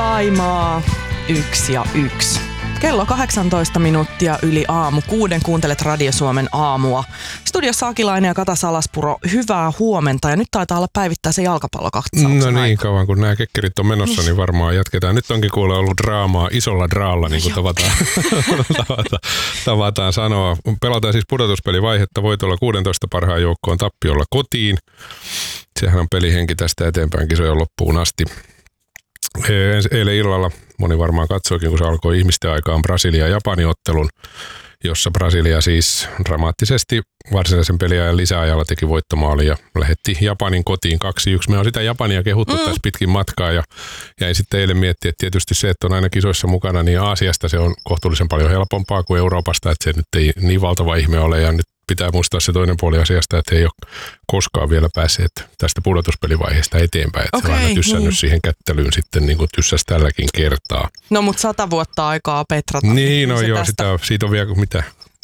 Thaimaa 1 ja 1. Kello 18 minuuttia yli aamu. 6 kuuntelet Radio Suomen aamua. Studiossa Akilainen ja Kata Salaspuro, hyvää huomenta. Ja nyt taitaa olla päivittäisen jalkapallokatsauksen No niin, aika. kauan kun nämä kekkerit on menossa, niin varmaan jatketaan. Nyt onkin kuule ollut draamaa isolla draalla, niin kuin tavataan sanoa. Pelataan siis pudotuspelivaihetta voitolla 16 parhaan joukkoon tappiolla kotiin. Sehän on pelihenki tästä eteenpäin kisojen loppuun asti. Eilen illalla moni varmaan katsoikin, kun se alkoi ihmisten aikaan Brasilia-Japani-ottelun, jossa Brasilia siis dramaattisesti varsinaisen peliajan lisäajalla teki voittomaalin ja lähetti Japanin kotiin 2-1. Me on sitä Japania kehuttu tässä pitkin matkaa ja jäin sitten eilen miettiä, että tietysti se, että on aina kisoissa mukana, niin Aasiasta se on kohtuullisen paljon helpompaa kuin Euroopasta, että se nyt ei niin valtava ihme ole ja nyt pitää muistaa se toinen puoli asiasta, että he ei ole koskaan vielä päässeet tästä pudotuspelivaiheesta eteenpäin. Että se on aina tyssännyt siihen kättelyyn sitten niin kuin tyssäs tälläkin kertaa. No mutta 100 vuotta aikaa petrata. Niin, no joo, siitä on vielä mitä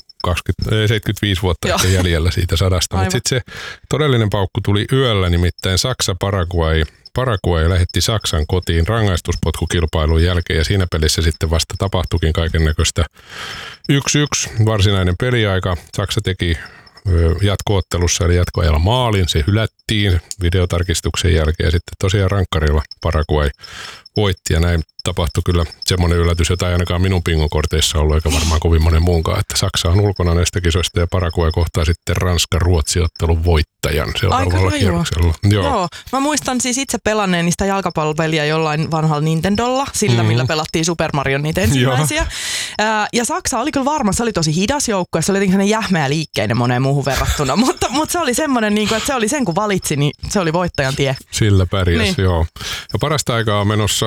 75 vuotta ehkä jäljellä siitä 100. Mutta sitten se todellinen paukku tuli yöllä, nimittäin Paraguay lähetti Saksan kotiin rangaistuspotkukilpailun jälkeen ja siinä pelissä sitten vasta tapahtuikin kaikennäköistä 1-1 varsinainen peliaika. Saksa teki jatko-ottelussa eli jatkoajalla maalin, se hylättiin videotarkistuksen jälkeen ja sitten tosiaan rankkarilla Paraguay voitti ja näin tapahtui kyllä semmoinen yllätys, jota ei ainakaan minun pingokorteissa ollut eikä varmaan kovin monen muunkaan, että Saksa on ulkona näistä kisoista ja Paraguay kohtaa sitten Ranska-Ruotsi-ottelun voittajan seuraavalla kierroksella. Joo, mä muistan siis itse pelanneen niistä jalkapallopeliä jollain vanhalla Nintendolla, sillä millä pelattiin Super Mario niitä ensimmäisiä. Ja Saksa oli kyllä varma, se oli tosi hidas joukko ja se oli jotenkin jähmeä liikkeinen moneen muuhun verrattuna, mutta se oli semmoinen, että se oli sen kun valitsi, niin se oli voittajan tie. Sillä pärjäs, joo. Ja parasta aikaa on menossa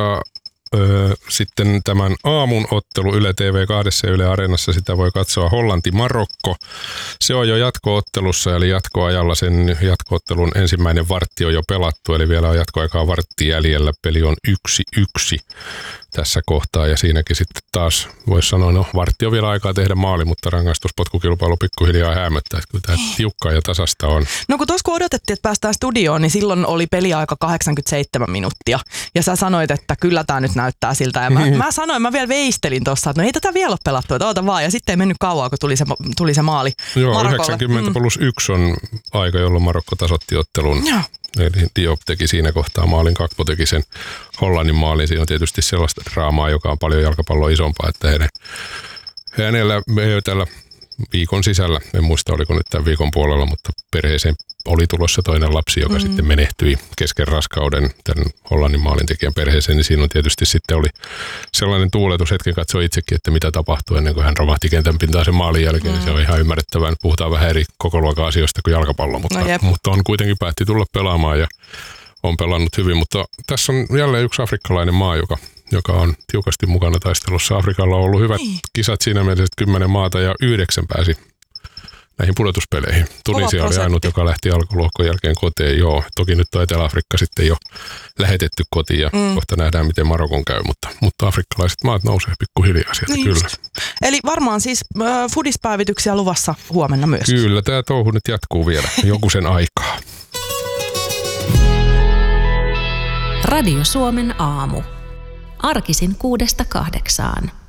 sitten tämän aamun ottelu Yle TV2 ja Yle Areenassa, sitä voi katsoa Hollanti-Marokko. Se on jo jatko-ottelussa, eli jatkoajalla sen jatko-ottelun ensimmäinen vartti on jo pelattu, eli vielä on jatkoaikaa vartti jäljellä. Peli on 1-1 tässä kohtaa ja siinäkin sitten taas voisi sanoa, no vartti on vielä aikaa tehdä maali, mutta rangaistuspotkukilpailu pikkuhiljaa häämöttää, että kyllä tämä tiukkaa ja tasasta on. No kun tuossa kun odotettiin, että päästään studioon, niin silloin oli peliaika 87 minuuttia ja sä sanoit, että kyllä tämä nyt näyttää siltä ja mä vielä veistelin tuossa, että no ei tätä vielä ole pelattu, että oota vaan ja sitten ei mennyt kauan, kun tuli se maali Marokolle. 90+1 on aika, jolloin Marokko tasoitti ottelun. Joo. Eli Diop teki siinä kohtaa maalin, Kakpo teki sen Hollannin maalin. Siinä on tietysti sellaista draamaa, joka on paljon jalkapalloa isompaa, että hänellä tällä viikon sisällä, en muista oliko nyt tämän viikon puolella, mutta perheeseen oli tulossa toinen lapsi, joka sitten menehtyi kesken raskauden tämän Hollannin maalintekijän perheeseen, niin siinä on tietysti sitten oli sellainen tuuletus, hetken katsoi itsekin, että mitä tapahtui ennen kuin hän romahti kentän pintaan sen maalin jälkeen, niin se on ihan ymmärrettävää. Nyt puhutaan vähän eri kokoluokan asioista kuin jalkapallo, mutta on kuitenkin päätti tulla pelaamaan ja on pelannut hyvin, mutta tässä on jälleen yksi afrikkalainen maa, joka on tiukasti mukana taistelussa. Afrikalla on ollut hyvät kisat siinä mielessä, että 10 maata ja 9 pääsi näihin pudotuspeleihin. Tunisia oli ainut, joka lähti alkulohkon jälkeen kotiin. Joo, toki nyt on Etelä-Afrikka sitten jo lähetetty kotiin ja kohta nähdään, miten Marokon käy, mutta afrikkalaiset maat nousee pikkuhiljaa sieltä niin kyllä. Just. Eli varmaan siis fudispäivityksiä luvassa huomenna myös. Kyllä, tämä touhu nyt jatkuu vielä joku sen aikaa. Radio Suomen aamu. Arkisin 6–8.